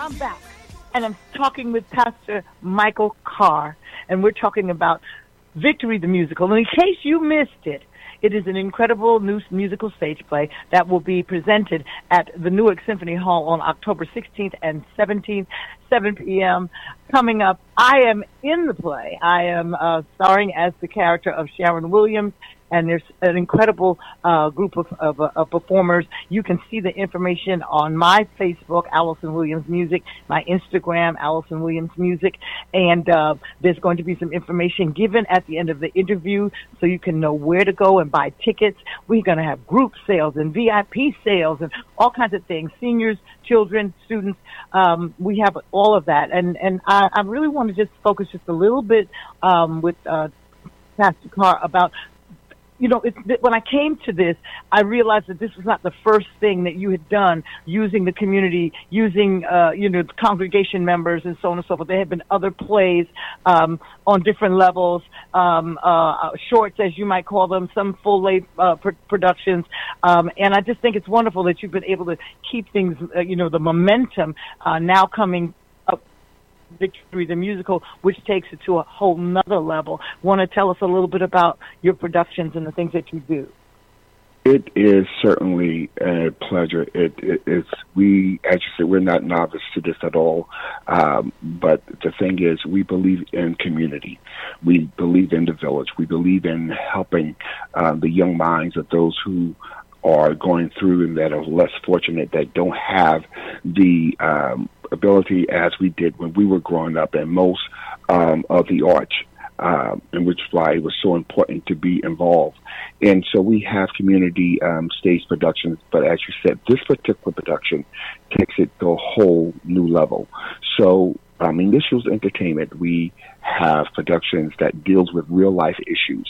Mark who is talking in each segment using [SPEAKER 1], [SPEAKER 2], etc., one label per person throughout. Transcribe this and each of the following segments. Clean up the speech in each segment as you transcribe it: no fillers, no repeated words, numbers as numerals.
[SPEAKER 1] I'm back, and I'm talking with Pastor Michael Carr, and we're talking about Victory the Musical. And in case you missed it, it is an incredible new musical stage play that will be presented at the Newark Symphony Hall on October 16th and 17th, 7 p.m. Coming up, I am in the play. I am starring as the character of Sharon Williams, and there's an incredible group of performers. You can see the information on my Facebook, Allison Williams Music, my Instagram, Allison Williams Music, and there's going to be some information given at the end of the interview so you can know where to go and buy tickets. We're going to have group sales and VIP sales and all kinds of things, seniors, children, students. We have all of that, and I really want to just focus just a little bit with Pastor Carr about, you know, when I came to this, I realized that this was not the first thing that you had done using the community, using, the congregation members and so on and so forth. There had been other plays on different levels, shorts, as you might call them, some full-length productions. And I just think it's wonderful that you've been able to keep things, the momentum now coming up. Victory the Musical, which takes it to a whole nother level. Want to tell us a little bit about your productions and the things that you do?
[SPEAKER 2] It is certainly a pleasure. It's we, as you said, we're not novice to this at all. But the thing is, we believe in community. We believe in the village. We believe in helping the young minds of those who are going through and that are less fortunate, that don't have the ability as we did when we were growing up, and most of the arts, in which why it was so important to be involved. And so we have community stage productions, but as you said, this particular production takes it to a whole new level. So, this was entertainment. We have productions that deals with real life issues,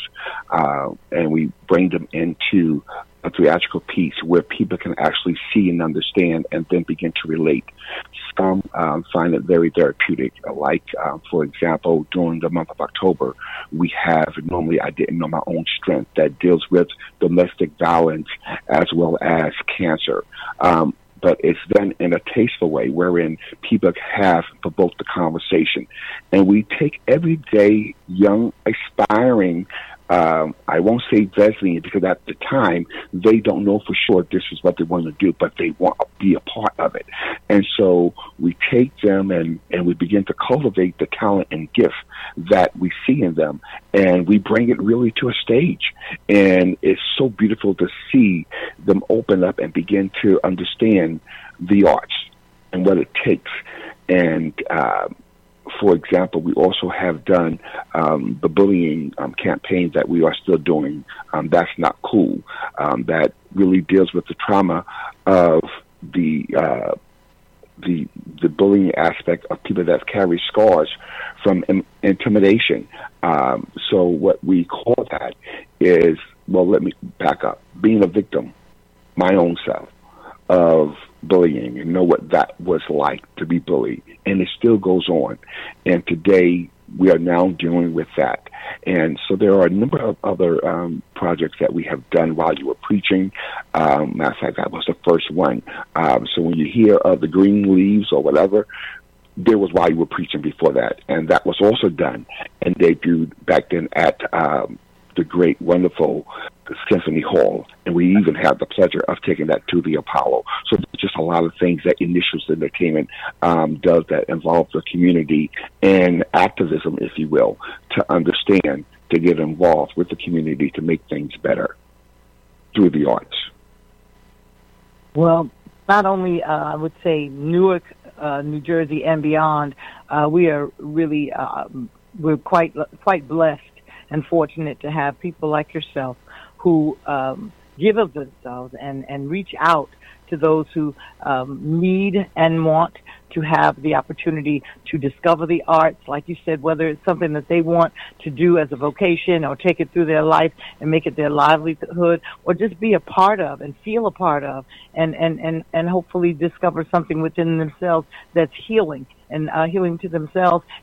[SPEAKER 2] and we bring them into a theatrical piece where people can actually see and understand and then begin to relate. Some find it very therapeutic, like, for example, during the month of October, we have Normally I Didn't Know My Own Strength, that deals with domestic violence as well as cancer. But it's done in a tasteful way wherein people have provoked the conversation. And we take everyday, young, aspiring, I won't say Wesleyan, because at the time they don't know for sure this is what they want to do, but they want to be a part of it. And so we take them and we begin to cultivate the talent and gift that we see in them, and we bring it really to a stage. And it's so beautiful to see them open up and begin to understand the arts and what it takes. And for example, we also have done the bullying campaign that we are still doing. That's Not Cool. That really deals with the trauma of the bullying aspect of people that carry scars from intimidation. So what we call that is, well, let me back up. Being a victim, my own self, of bullying, and know what that was like to be bullied, and it still goes on. And today we are now dealing with that. And so there are a number of other projects that we have done while you were preaching. Matter of fact, that was the first one. So when you hear of the green leaves or whatever, there was While You Were Preaching before that, and that was also done and debuted back then at the great, wonderful Symphony Hall, and we even had the pleasure of taking that to the Apollo. So there's just a lot of things that Initials Entertainment does that involve the community and activism, if you will, to understand, to get involved with the community to make things better through the arts.
[SPEAKER 1] Well, not only, I would say, Newark, New Jersey, and beyond, we are really, we're quite blessed and fortunate to have people like yourself who give of themselves and reach out to those who need and want to have the opportunity to discover the arts, like you said, whether it's something that they want to do as a vocation or take it through their life and make it their livelihood, or just be a part of and feel a part of, and hopefully discover something within themselves that's healing, and healing to themselves